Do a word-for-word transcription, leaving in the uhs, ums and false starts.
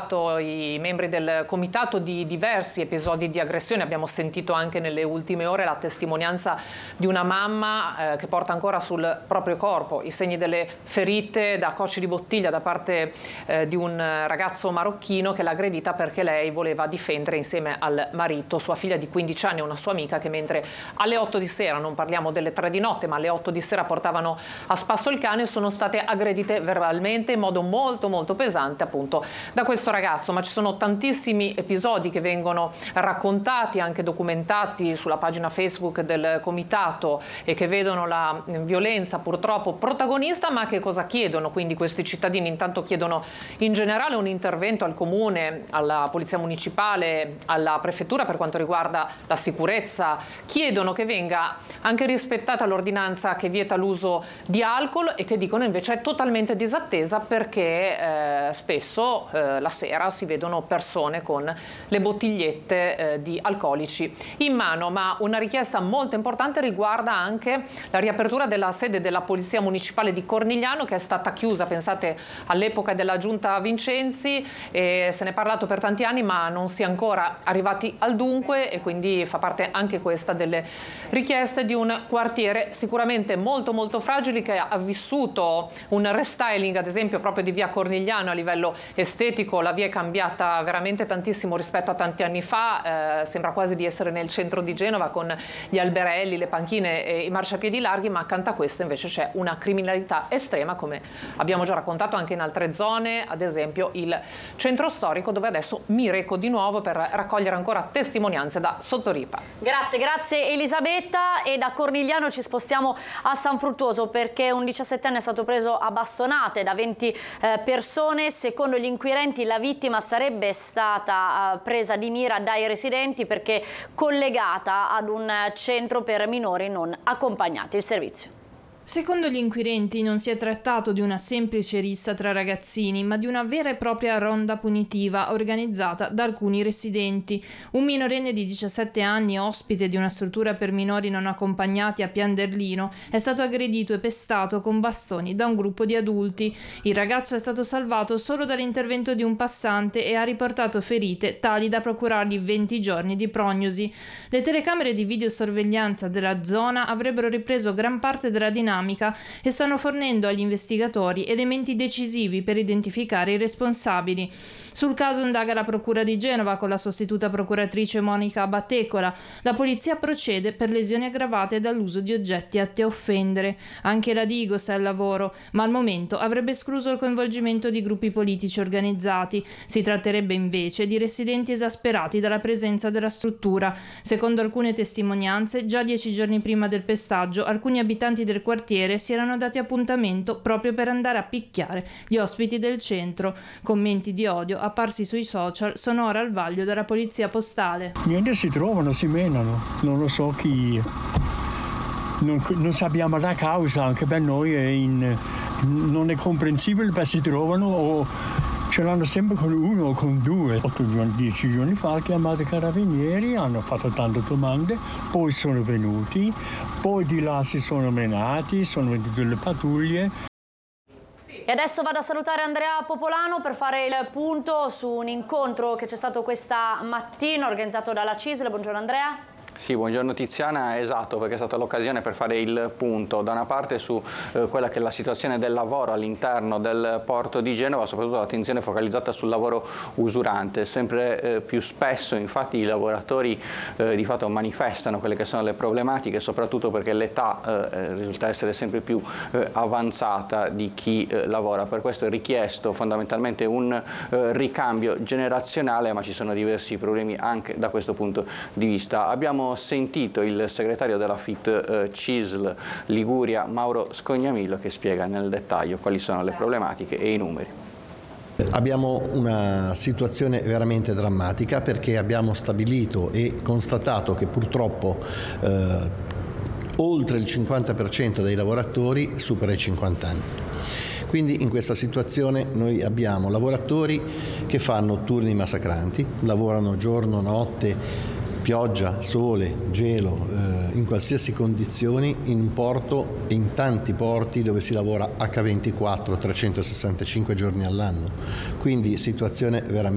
ascoltato i membri del comitato di diversi episodi di aggressione, abbiamo sentito anche nelle ultime ore la testimonianza di una mamma eh, che porta ancora sul proprio corpo i segni delle ferite da cocci di bottiglia da parte eh, di un ragazzo marocchino che l'ha aggredita perché lei voleva difendere insieme al marito sua figlia di quindici anni e una sua amica che mentre alle otto di sera, non parliamo delle tre di notte, ma alle otto di sera portavano a spasso il cane, sono state aggredite verbalmente in modo molto molto pesante appunto da questo ragazzo. Ma ci sono tantissimi episodi che vengono raccontati, anche documentati sulla pagina Facebook del comitato e che vedono la violenza purtroppo protagonista. Ma che cosa chiedono quindi questi cittadini? Intanto chiedono in generale un intervento al comune, alla polizia municipale, alla prefettura per quanto riguarda la sicurezza, chiedono che venga anche rispettata l'ordinanza che vieta l'uso di alcol e che dicono invece è totalmente disattesa perché eh, spesso eh, la sera si vedono persone con le bottigliette eh, di alcolici in mano. Ma una richiesta molto importante riguarda anche la riapertura della sede della Polizia Municipale di Cornigliano, che è stata chiusa, pensate, all'epoca della giunta Vincenzi, e se ne è parlato per tanti anni ma non si è ancora arrivati al dunque, e quindi fa parte anche questa delle richieste di un quartiere sicuramente molto molto fragile, che ha vissuto un restyling ad esempio proprio di via Cornigliano a livello estetico. La via è cambiata veramente tantissimo rispetto a tanti anni fa, eh, sembra quasi di essere nel centro di Genova con gli alberelli, le panchine e i marciapiedi larghi, ma accanto a questo invece c'è una criminalità estrema, come abbiamo già raccontato anche in altre zone, ad esempio il centro storico, dove adesso mi reco di nuovo per raccogliere ancora testimonianze da Sottoripa. Grazie, grazie Elisabetta. E da Cornigliano ci spostiamo a San Fruttuoso, perché un diciassettenne è stato preso a bastonate da venti eh, persone. Secondo gli inquirenti la vittima sarebbe stata eh, presa di mira dai residenti perché collegata ad un centro per minori non accompagnati. Il servizio. Secondo gli inquirenti non si è trattato di una semplice rissa tra ragazzini, ma di una vera e propria ronda punitiva organizzata da alcuni residenti. Un minorenne di diciassette anni, ospite di una struttura per minori non accompagnati a Pianderlino, è stato aggredito e pestato con bastoni da un gruppo di adulti. Il ragazzo è stato salvato solo dall'intervento di un passante e ha riportato ferite tali da procurargli venti giorni di prognosi. Le telecamere di videosorveglianza della zona avrebbero ripreso gran parte della dinamica e stanno fornendo agli investigatori elementi decisivi per identificare i responsabili. Sul caso indaga la Procura di Genova con la sostituta procuratrice Monica Battecola. La polizia procede per lesioni aggravate dall'uso di oggetti atti a offendere. Anche la Digos è al lavoro, ma al momento avrebbe escluso il coinvolgimento di gruppi politici organizzati. Si tratterebbe invece di residenti esasperati dalla presenza della struttura. Secondo alcune testimonianze, già dieci giorni prima del pestaggio, alcuni abitanti del quartiere si erano dati appuntamento proprio per andare a picchiare gli ospiti del centro. Commenti di odio apparsi sui social sono ora al vaglio della polizia postale. Niente, si trovano, si menano, non lo so chi, non, non sappiamo la causa, anche per noi è in, non è comprensibile, perché si trovano o ce l'hanno sempre con uno o con due. Otto giorni, dieci giorni fa hanno chiamato i carabinieri, hanno fatto tante domande, poi sono venuti, poi di là si sono menati, sono venute le pattuglie. E adesso vado a salutare Andrea Popolano per fare il punto su un incontro che c'è stato questa mattina organizzato dalla C I S L. Buongiorno Andrea. Sì, buongiorno Tiziana, esatto, perché è stata l'occasione per fare il punto da una parte su eh, quella che è la situazione del lavoro all'interno del porto di Genova, soprattutto l'attenzione focalizzata sul lavoro usurante. Sempre eh, più spesso infatti i lavoratori eh, di fatto manifestano quelle che sono le problematiche, soprattutto perché l'età eh, risulta essere sempre più eh, avanzata di chi eh, lavora. Per questo è richiesto fondamentalmente un eh, ricambio generazionale, ma ci sono diversi problemi anche da questo punto di vista. Abbiamo sentito il segretario della F I T eh, C I S L Liguria, Mauro Scognamillo, che spiega nel dettaglio quali sono le problematiche e i numeri. Abbiamo una situazione veramente drammatica perché abbiamo stabilito e constatato che purtroppo eh, oltre il cinquanta per cento dei lavoratori supera i cinquanta anni. Quindi in questa situazione noi abbiamo lavoratori che fanno turni massacranti, lavorano giorno, notte, pioggia, sole, gelo, eh, in qualsiasi condizioni, in un porto e in tanti porti dove si lavora acca ventiquattro, trecentosessantacinque giorni all'anno. Quindi situazione veramente